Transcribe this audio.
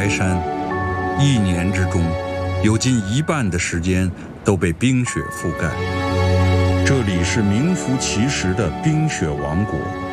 白山，1年之中，有近1半的时间都被冰雪覆盖。这里是名副其实的冰雪王国。